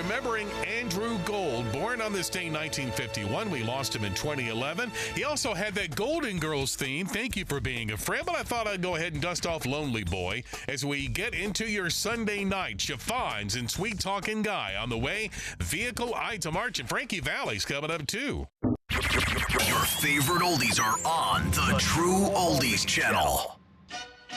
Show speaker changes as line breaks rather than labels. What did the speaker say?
remembering Andrew Gold, born on this day 1951. We lost him in 2011. He also had that Golden Girls theme. Thank you for being a friend. But I thought I'd go ahead and dust off Lonely Boy as we get into your Sunday night. Chiffons and Sweet Talking Guy on the way. Vehicle Eye to March, and Frankie Valli's coming up too.
Your favorite oldies are on the True Oldies channel.